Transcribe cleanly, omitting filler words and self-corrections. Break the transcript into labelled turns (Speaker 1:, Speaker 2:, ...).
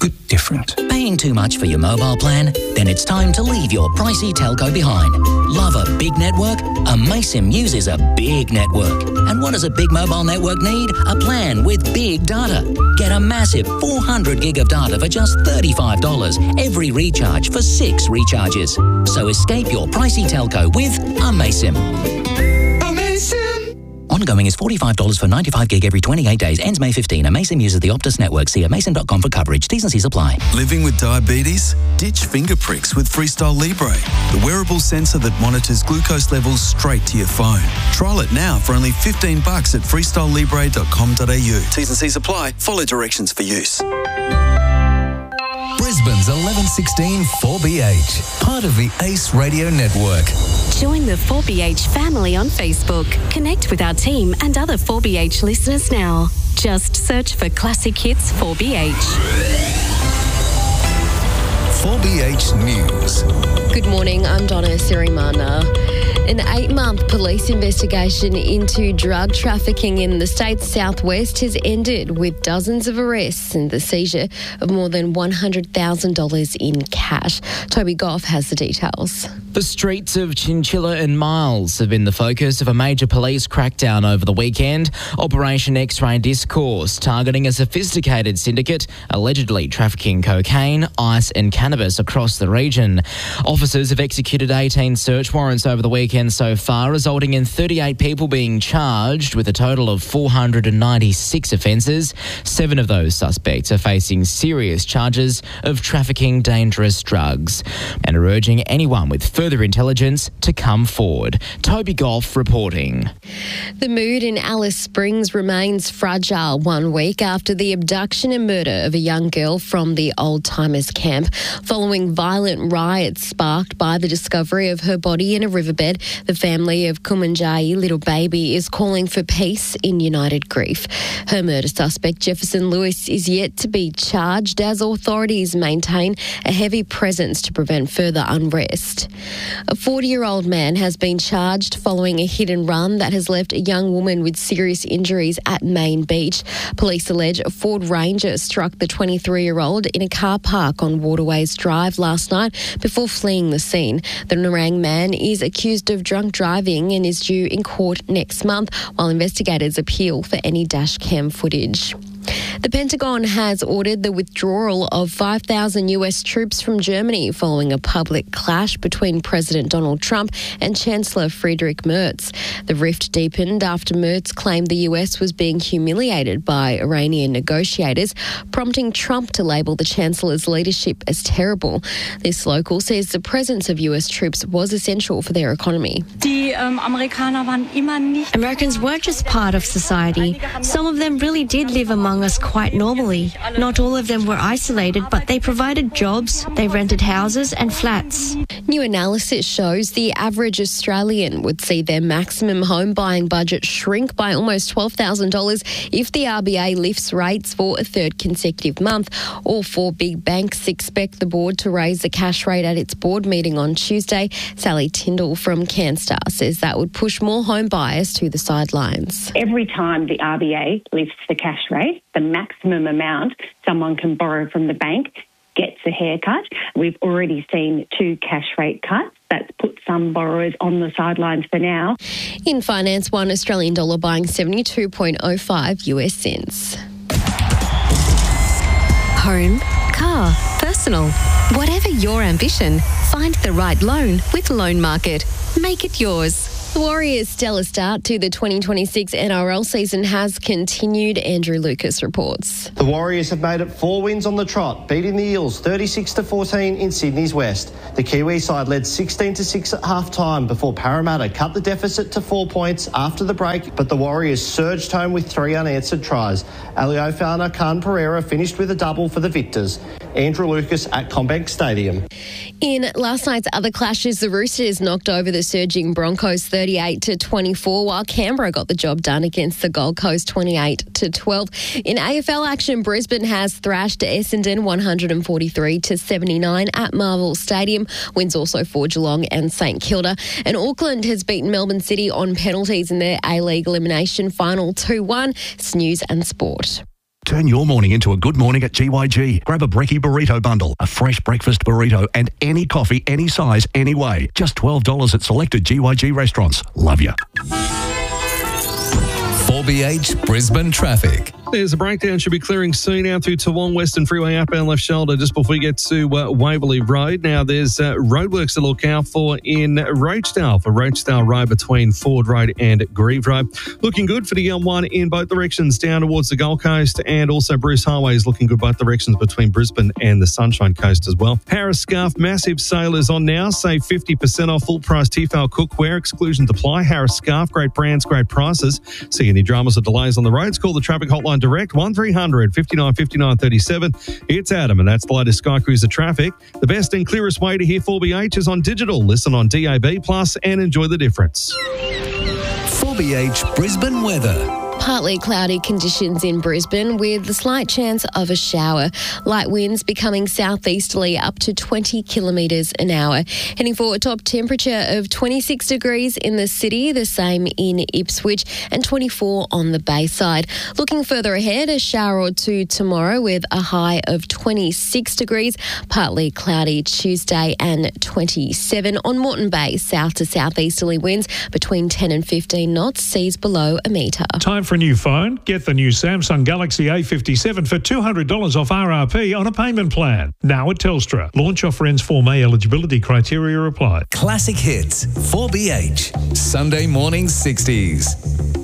Speaker 1: bit different.
Speaker 2: Paying too much for your mobile plan? Then it's time to leave your pricey telco behind. Love a big network? Amaysim uses a big network. And what does a big mobile network need? A plan with big data. Get a massive 400 gig of data for just $35 every recharge for 6 recharges. So escape your pricey telco with Amaysim. Ongoing is $45 for 95 gig every 28 days. Ends May 15. Amaysim uses the Optus network. See amaysim.com for coverage. T's and C's apply.
Speaker 3: Living with diabetes? Ditch finger pricks with Freestyle Libre, the wearable sensor that monitors glucose levels straight to your phone. Trial it now for only $15 at freestylelibre.com.au. T's and C's apply. Follow directions for use.
Speaker 4: Brisbane's 1116 4BH, part of the Ace Radio Network.
Speaker 5: Join the 4BH family on Facebook. Connect with our team and other 4BH listeners now. Just search for Classic Hits 4BH.
Speaker 4: 4BH News.
Speaker 6: Good morning, I'm Donna Sirimana. An 8-month police investigation into drug trafficking in the state's southwest has ended with dozens of arrests and the seizure of more than $100,000 in cash. Toby Goff has the details.
Speaker 7: The streets of Chinchilla and Miles have been the focus of a major police crackdown over the weekend. Operation X-Ray Discourse, targeting a sophisticated syndicate allegedly trafficking cocaine, ice and cannabis across the region. Officers have executed 18 search warrants over the weekend so far, resulting in 38 people being charged with a total of 496 offences. 7 of those suspects are facing serious charges of trafficking dangerous drugs and are urging anyone with further intelligence to come forward. Toby Goff reporting.
Speaker 6: The mood in Alice Springs remains fragile 1 week after the abduction and murder of a young girl from the Old Timers camp. Following violent riots sparked by the discovery of her body in a riverbed, the family of Kumanjayi Little Baby is calling for peace in united grief. Her murder suspect, Jefferson Lewis, is yet to be charged as authorities maintain a heavy presence to prevent further unrest. A 40-year-old man has been charged following a hit and run that has left a young woman with serious injuries at Main Beach. Police allege a Ford Ranger struck the 23-year-old in a car park on Waterways Drive last night before fleeing the scene. The Nerang man is accused of drunk driving and is due in court next month, while investigators appeal for any dash cam footage. The Pentagon has ordered the withdrawal of 5,000 US troops from Germany following a public clash between President Donald Trump and Chancellor Friedrich Merz. The rift deepened after Merz claimed the US was being humiliated by Iranian negotiators, prompting Trump to label the Chancellor's leadership as terrible. This local says the presence of US troops was essential for their economy.
Speaker 8: Americans weren't just part of society. Some of them really did live among us quite normally. Not all of them were isolated, but they provided jobs, they rented houses and flats.
Speaker 6: New analysis shows the average Australian would see their maximum home buying budget shrink by almost $12,000 if the RBA lifts rates for a third consecutive month. All 4 big banks expect the board to raise the cash rate at its board meeting on Tuesday. Sally Tyndall from Canstar says that would push more home buyers to the sidelines.
Speaker 9: Every time the RBA lifts the cash rate, the maximum amount someone can borrow from the bank gets a haircut. We've already seen 2 cash rate cuts. That's put some borrowers on the sidelines for now.
Speaker 6: In finance, one Australian dollar buying 72.05 US cents.
Speaker 5: Home, car, personal. Whatever your ambition, find the right loan with Loan Market. Make it yours.
Speaker 6: The Warriors' stellar start to the 2026 NRL season has continued. Andrew Lucas reports.
Speaker 10: The Warriors have made it 4 wins on the trot, beating the Eels 36-14 in Sydney's West. The Kiwi side led 16-6 at half-time before Parramatta cut the deficit to 4 points after the break, but the Warriors surged home with 3 unanswered tries. Aliofana Khan Pereira finished with a double for the victors. Andrew Lucas at CommBank Stadium.
Speaker 6: In last night's other clashes, the Roosters knocked over the surging Broncos 38-24, while Canberra got the job done against the Gold Coast 28-12. In AFL action, Brisbane has thrashed Essendon 143-79 at Marvel Stadium. Wins also for Geelong and St Kilda. And Auckland has beaten Melbourne City on penalties in their A-League elimination final 2-1. It's news and sport.
Speaker 1: Turn your morning into a good morning at GYG. Grab a brekkie burrito bundle, a fresh breakfast burrito, and any coffee, any size, any way. Just $12 at selected GYG restaurants. Love ya.
Speaker 4: 4BH Brisbane traffic.
Speaker 11: There's a breakdown, should be clearing soon out through Toowong Western Freeway outbound left shoulder just before we get to Waverley Road. Now there's roadworks to look out for in Roachdale for Roachdale Road between Ford Road and Grieve Road. Looking good for the M1 in both directions down towards the Gold Coast, and also Bruce Highway is looking good both directions between Brisbane and the Sunshine Coast as well. Harris Scarf massive sale is on now. Save 50% off full price Tefal cookware. Exclusions apply. Harris Scarf, great brands, great prices. See any dramas or delays on the roads? Call the traffic hotline direct 1300 59 59 37. It's Adam, and that's the latest Sky Cruiser traffic. The best and clearest way to hear 4BH is on digital. Listen on DAB Plus and enjoy the difference.
Speaker 4: 4BH Brisbane weather.
Speaker 6: Partly cloudy conditions in Brisbane with a slight chance of a shower. Light winds becoming southeasterly up to 20 kilometres an hour. Heading for a top temperature of 26 degrees in the city, the same in Ipswich, and 24 on the Bayside. Looking further ahead, a shower or two tomorrow with a high of 26 degrees. Partly cloudy Tuesday and 27. On Moreton Bay, south to southeasterly winds between 10 and 15 knots, seas below a metre.
Speaker 12: Time for a new phone? Get the new Samsung Galaxy A57 for $200 off RRP on a payment plan. Now at Telstra. Launch offer ends 4 May. Eligibility criteria apply.
Speaker 4: Classic hits. 4BH. Sunday morning 60s.